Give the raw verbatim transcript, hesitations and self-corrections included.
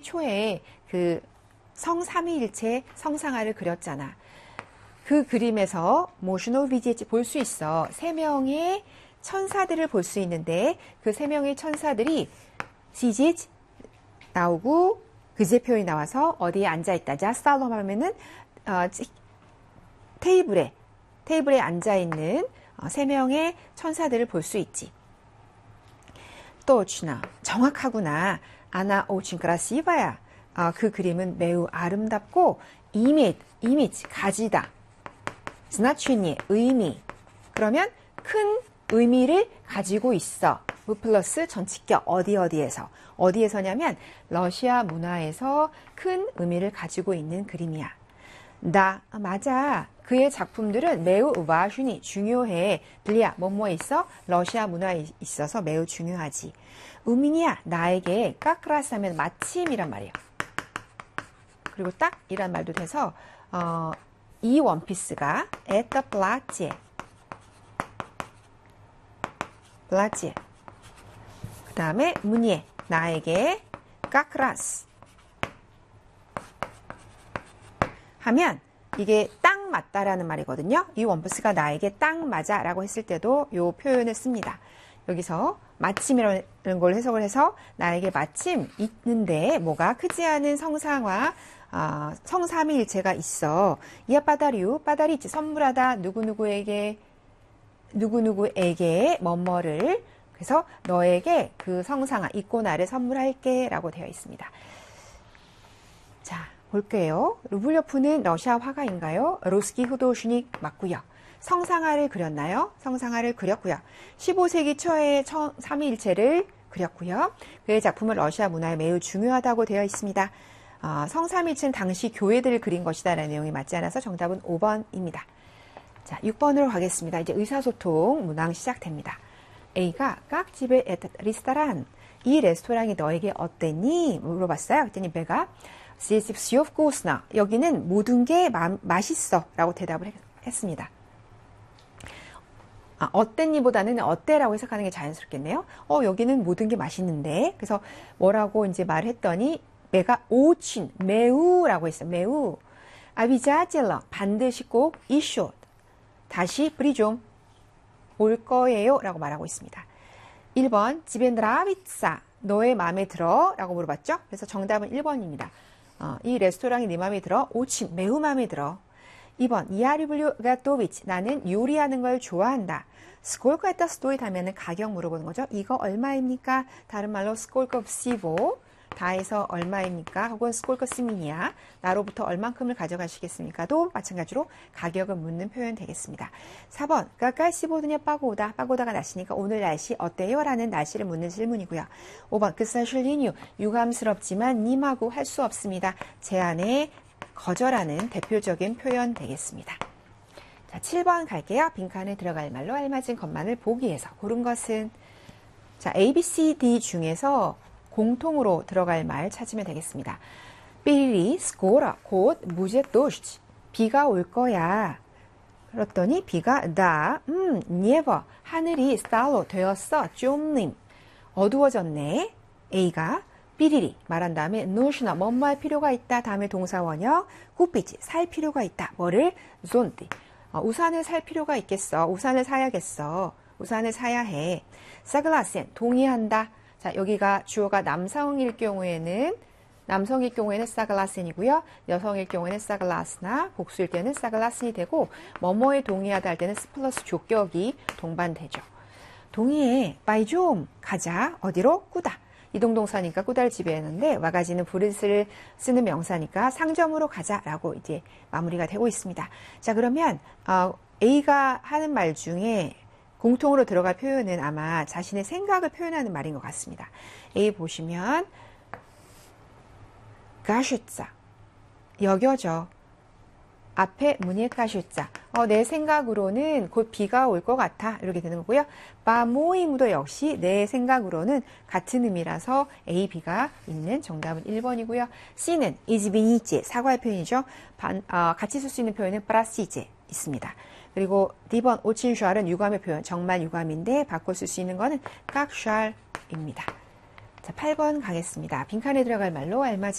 초에 그 성삼위일체 성상화를 그렸잖아. 그 그림에서 모슈노 비지에치 볼 수 있어. 세 명의 천사들을 볼 수 있는데 그 세 명의 천사들이 시지치 나오고 그제 표현이 나와서 어디에 앉아있다. 자스탈롬 하면은 어, 테이블에 테이블에 앉아있는 어, 세 명의 천사들을 볼 수 있지. 또 추나 정확하구나. 아나 오친 크라시바야. 어, 그 그림은 매우 아름답고 이미 이미지 가지다. 스나취니 의미. 그러면 큰 의미를 가지고 있어. 무 플러스 전치격 어디 어디에서. 어디에서냐면 러시아 문화에서 큰 의미를 가지고 있는 그림이야. 나 맞아. 그의 작품들은 매우 와슈니 중요해. 들리야 뭐뭐에 있어? 러시아 문화에 있어서 매우 중요하지. 우민이야 나에게 까크라스 하면 마침이란 말이야. 그리고 딱 이란 말도 돼서 어, 이 원피스가 at the placie placie 그 다음에 문예 나에게 까크라스 하면 이게 딱 맞다라는 말이거든요. 이 원피스가 나에게 딱 맞아 라고 했을 때도 이 표현을 씁니다. 여기서 마침이라는 걸 해석을 해서 나에게 마침 있는데 뭐가 크지 않은 성상화 어, 성삼위일체가 있어. 이야 빠다류 빠다리 있지. 선물하다 누구누구에게 누구누구에게 뭐뭐를 그래서 너에게 그 성상화 이꼬나를 선물할게 라고 되어 있습니다. 자 볼게요. 루블요프는 러시아 화가인가요? 로스키 후도슈닉 맞고요. 성상화를 그렸나요? 성상화를 그렸고요. 십오 세기 초에 삼위일체를 그렸고요. 그의 작품은 러시아 문화에 매우 중요하다고 되어 있습니다. 어, 성삼위일체는 당시 교회들을 그린 것이다 라는 내용이 맞지 않아서 정답은 오 번입니다. 자, 육 번으로 가겠습니다. 이제 의사소통 문항 시작됩니다. A가 깍집에 리스토랑 이 레스토랑이 너에게 어땠니? 물어봤어요. 그랬더니 B가 시시프시오프고스나 여기는 모든 게 마, 맛있어 라고 대답을 했, 했습니다. 아, 어땠니보다는 어때라고 해석하는 게 자연스럽겠네요. 어, 여기는 모든 게 맛있는데. 그래서 뭐라고 이제 말했더니 내가 오친, 매우라고 했어요. 매우. 아비자젤러, 반드시 꼭 이쇼. 다시 프리좀 올 거예요 라고 말하고 있습니다. 일 번, 집에 드라비ца, 너의 마음에 들어? 라고 물어봤죠. 그래서 정답은 일 번입니다. 어, 이 레스토랑이 네 마음에 들어? 오친, 매우 마음에 들어. 이 번, 이아리블류 가토비치, 나는 요리하는 걸 좋아한다. 스콜카 에타 스토잇 하면은 가격 물어보는 거죠. 이거 얼마입니까? 다른 말로 스콜카 시보, 다해서 얼마입니까? 혹은 스콜카 시미니아, 나로부터 얼만큼을 가져가시겠습니까? 도 마찬가지로 가격을 묻는 표현 되겠습니다. 사 번, 까까이 시보드냐 빠고다, 빠고다가 날씨니까 오늘 날씨 어때요? 라는 날씨를 묻는 질문이고요. 오 번, 그 사실 리뉴, 유감스럽지만 님하고 할 수 없습니다. 제안에 거절하는 대표적인 표현 되겠습니다. 자, 칠 번 갈게요. 빈칸에 들어갈 말로 알맞은 것만을 보기 위해서 고른 것은 자, A, B, C, D 중에서 공통으로 들어갈 말 찾으면 되겠습니다. 삐리 스코라 곧 무제 도시 비가 올 거야. 그랬더니 비가 다 음, 네버 하늘이 스탈로 되었어. 좀님 어두워졌네. A가 삐리리 말한 다음에 노시나 뭐뭐 할 필요가 있다. 다음에 동사 원형 꾸피지 살 필요가 있다. 뭐를 존디 어, 우산을 살 필요가 있겠어. 우산을 사야겠어. 우산을 사야 해. 사글라센 동의한다. 자, 여기가 주어가 남성일 경우에는 남성일 경우에는 사글라센이고요. 여성일 경우에는 사글라스나 복수일 때는 사글라슨이 되고 뭐뭐에 동의하다 할 때는 스 플러스 조격이 동반되죠. 동의해. 빠이 좀 가자. 어디로? 꾸다. 이동동사니까 꾸다를 지배했는데 와가지는 부르스를 쓰는 명사니까 상점으로 가자라고 이제 마무리가 되고 있습니다. 자, 그러면 어, A가 하는 말 중에 공통으로 들어갈 표현은 아마 자신의 생각을 표현하는 말인 것 같습니다. A 보시면 가슈자 여겨져. 앞에 문예 가슈자 어, 내 생각으로는 곧 비가 올 것 같아 이렇게 되는 거고요. 바모이무도 역시 내 생각으로는 같은 의미라서 A, B가 있는 정답은 일 번이고요. C는 이즈비니제 사과의 표현이죠. 반, 어, 같이 쓸 수 있는 표현은 프라시제 있습니다. 그리고 D 번 오친슈알은 유감의 표현 정말 유감인데 바꿔 쓸 수 있는 거는 깍슈알입니다. 자, 팔 번 가겠습니다. 빈칸에 들어갈 말로 알맞은